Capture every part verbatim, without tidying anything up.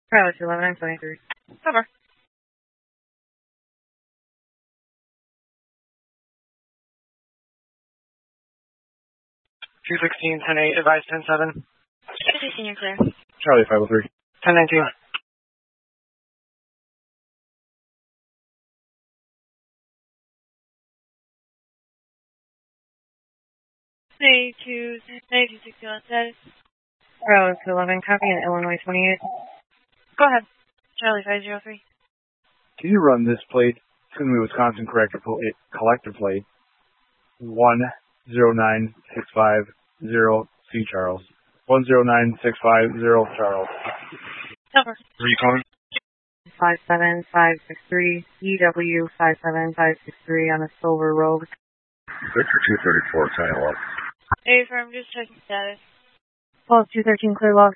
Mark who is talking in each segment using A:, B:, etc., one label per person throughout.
A: Charlie two eleven, I'm twenty-three.
B: Cover.
C: two sixteen, ten eight, advise ten seven.
B: two sixteen, you're clear.
D: Charlie five oh three.
C: ten nineteen.
B: ninety-two, ninety-two sixty-one status.
A: Charlie two eleven, copy in Illinois twenty-eight.
B: Go ahead. Charlie five oh three.
D: Can you run this plate? It's going to be Wisconsin collector plate, collector plate one zero nine six five zero C Charles. one zero nine six five zero Charles.
B: Cover.
C: Where are you calling?
A: five seven five six three E W five seven five six three on a silver Rogue.
D: Victor two thirty-four, Kyle up.
B: A firm, just checking status.
A: Pulse two thirteen, clear log.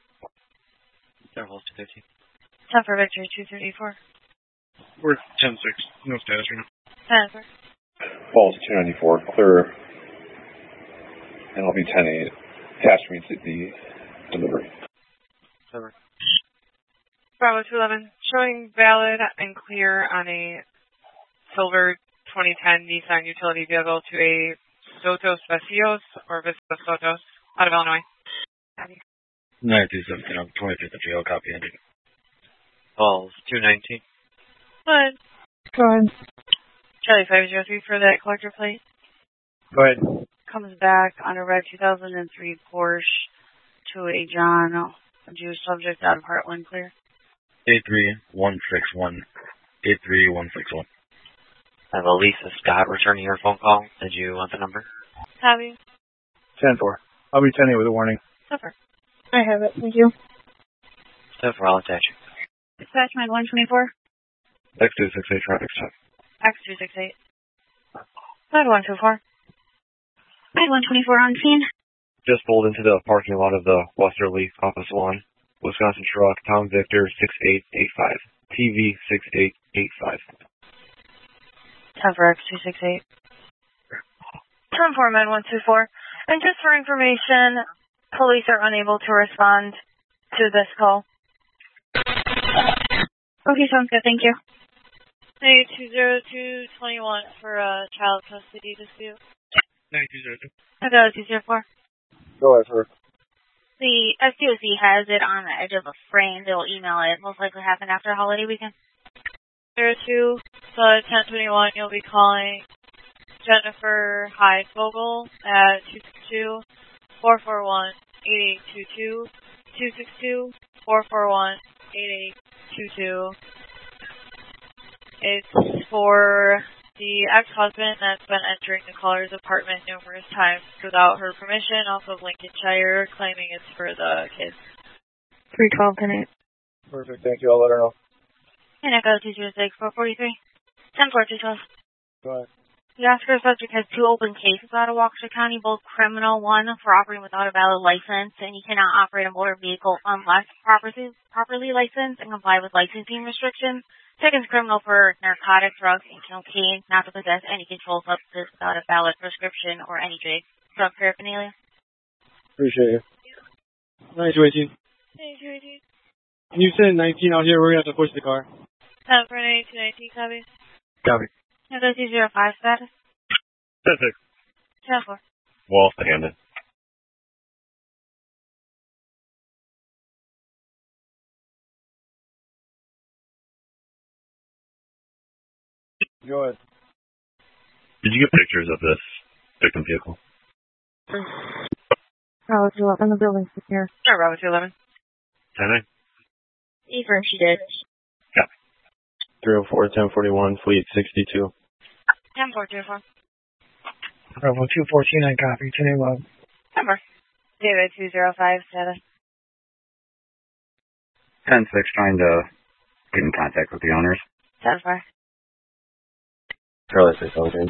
C: Pulse two thirteen.
B: ten for Victory two thirty-four.
C: We're ten six. No status right now.
B: ten for.
E: Falls two ninety-four, clear. And I'll be ten eight. Cash meets at the delivery.
C: Cover.
B: Bravo two eleven, showing valid and clear on a silver twenty ten Nissan utility vehicle to a Sotos Vecios or Vista Sotos out of Illinois.
C: ninety-two seventeen, I'm twenty-fifth of jail, copy ending. Falls two nineteen.
B: Good.
A: Go ahead.
B: Charlie five oh three for that collector plate.
D: Go ahead.
B: Comes back on a red two thousand three Porsche to a John, a Jewish subject out of Heartland, clear.
C: eight three one six one. eight three one six one. I have Elisa Scott returning your phone call. Did you want the number?
B: Have you?
D: ten four. I'll be ten eight with a warning.
B: Suffer.
A: I have it, thank you.
C: ten four, I'll attach you.
B: Dispatchman one twenty-four.
C: X two six eight, traffic stop.
B: X two six eight. Side one two four. Side one twenty-four on scene.
C: Just pulled into the parking lot of the Westerly Office one. Wisconsin truck, Tom Victor six eight eight five. T V six eight eight five.
B: ten for X two six eight. ten four Med one two four. And just for information, police are unable to respond to this call. Okay, sounds good. Thank you. ninety-two oh two twenty-one for a child custody dispute.
C: ninety-two oh two.
B: I got two oh four.
D: Go ahead, sir.
B: The S D O C has it on the edge of a frame. They'll email it. Most likely happen after a holiday weekend. zero two, so ten twenty-one, you'll be calling Jennifer Heidvogel at two six two, four four one, eight eight two two, two six two, four four one, eight eight two two. It's for the ex-husband that's been entering the caller's apartment numerous times without her permission, off of Lincolnshire, claiming it's for the kids.
A: three twelve, ten eight.
D: Perfect, thank you. I'll let her know.
B: And Echo two zero six, four forty-three. ten four two twelve.
D: Go ahead.
B: The Oscar subject has two open cases out of Waukesha County, both criminal, one for operating without a valid license, and you cannot operate a motor vehicle unless properly, properly licensed and comply with licensing restrictions. Second is criminal for narcotic, drugs, and cocaine, not to possess any controlled substances without a valid prescription or any drug, drug paraphernalia.
D: Appreciate you.
F: ninety-two eighteen.
B: ninety-two eighteen.
F: Can you send nineteen out here? We're going to have to push the car.
B: ten for ninety-two nineteen, copy.
D: Copy.
B: Echo two zero five status.
C: ten six.
B: ten four.
C: Wall handed.
D: Go ahead.
C: Did you get pictures of this victim vehicle?
A: Bravo two eleven, the building's secure.
B: Sure, Bravo two eleven.
C: ten nine.
B: Ephraim, she did.
C: Copy.
G: three oh four, ten forty-one, Fleet sixty-two.
B: ten four two four.
C: Bravo two fourteen, I copy. ten eight log.
B: Number. David two zero five seven.
H: ten six, trying to get in contact with the owners.
B: ten four.
G: Charlie six seventeen.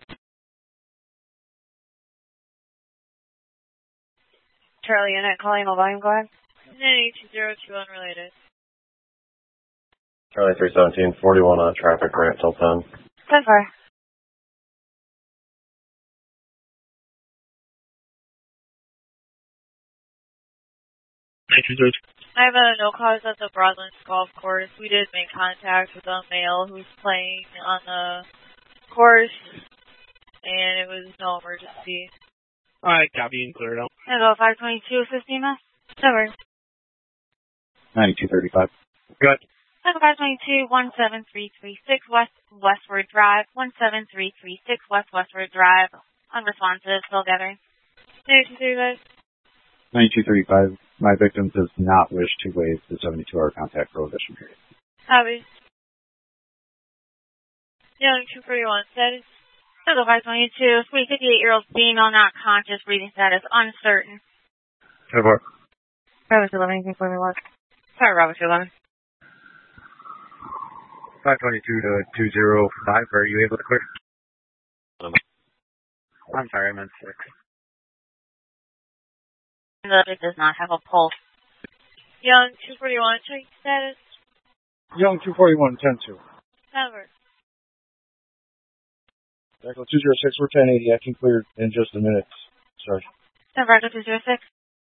B: Charlie unit calling all volume, go ahead. nine eight two zero two unrelated.
G: Charlie three seventeen, forty-one on traffic, right till ten.
B: ten four. I have a no cause at the Broadlands Golf Course. We did make contact with a male who's playing on the course, and it was no emergency.
F: Alright, copy and clear it out.
B: I go five twenty-two fifteen miles. Over.
H: ninety-two thirty-five.
F: Good.
B: I go five twenty-two one seven three three six West Westward Drive. one seven three three six West Westward Drive. Unresponsive. Still gathering. ninety-two thirty-five.
H: ninety-two thirty-five. My victim does not wish to waive the seventy-two hour contact prohibition period.
B: Copy. Young two forty-one status. Echo five twenty-two. three fifty-eight-year-old female, not conscious, breathing status uncertain.
C: Over.
A: Bravo two eleven, confirm your watch.
B: Sorry, Bravo two eleven.
C: five twenty-two to two oh five, are you able to clear? Um, I'm sorry, I meant six.
B: The subject does not have a pulse. Young two forty-one, check status.
D: Young two forty-one, ten two.
B: Cover.
D: Echo two zero six, we're ten eighty. I can clear in just a minute. Sorry.
B: Echo two zero six.